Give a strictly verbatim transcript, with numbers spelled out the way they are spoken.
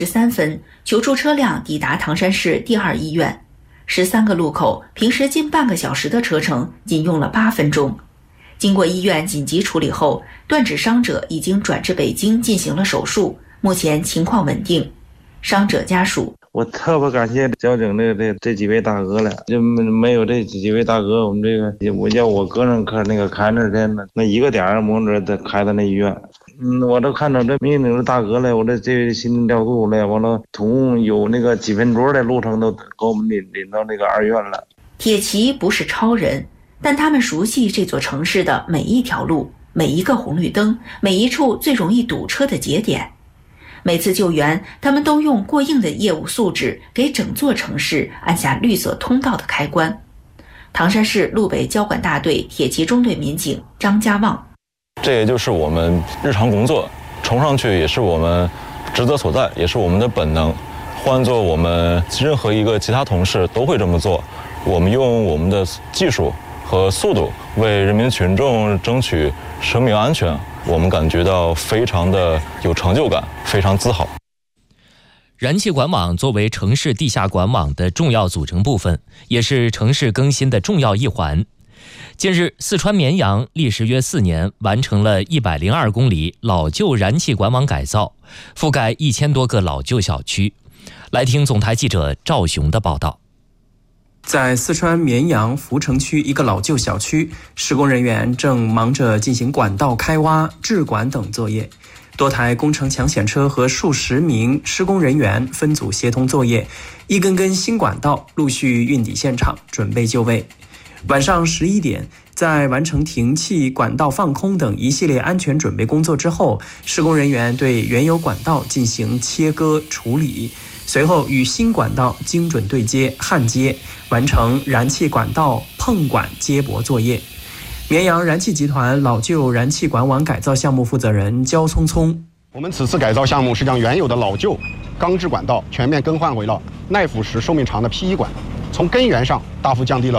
十三分，求助车辆抵达唐山市第二医院。十三个路口，平时近半个小时的车程，仅用了八分钟。经过医院紧急处理后，断指伤者已经转至北京进行了手术，目前情况稳定。伤者家属： 我特别感谢交警的这这几位大哥了，就没有这几位大哥，我们这个我要我个人看那个开那天呢，那一个点儿摩托车开到那医院。嗯，我都看到这民警的大哥了，我这这心惊调度了，完了，总共有那个几分钟的路程都给我们领领到那个二院了。 铁骑不是超人，但他们熟悉这座城市的每一条路、每一个红绿灯、每一处最容易堵车的节点。每次救援，他们都用过硬的业务素质给整座城市按下绿色通道的开关。唐山市路北交管大队铁骑中队民警张家旺。 这也就是我们日常工作，冲上去也是我们职责所在，也是我们的本能。换做我们任何一个其他同事都会这么做。我们用我们的技术和速度为人民群众争取生命安全，我们感觉到非常的有成就感，非常自豪。 燃气管网作为城市地下管网的重要组成部分，也是城市更新的重要一环。近日，四川绵阳历时约四年，完成了一百零二公里老旧燃气管网改造，覆盖一千多个老旧小区。来听总台记者赵雄的报道。 在四川绵阳福城区一个老旧小区，施工人员正忙着进行管道开挖、治管等作业。多台工程抢险车和数十名施工人员分组协同作业，一根根新管道陆续运抵现场，准备就位。晚上十一点，在完成停气、管道放空等一系列安全准备工作之后，施工人员对原有管道进行切割处理，随后与新管道精准对接焊接，完成燃气管道碰管接驳作业。绵阳燃气集团老旧燃气管网改造项目负责人焦聪聪： 我们此次改造项目是将原有的老旧钢制管道全面更换为了耐腐蚀、寿命长的 P 一 管，从根源上大幅降低了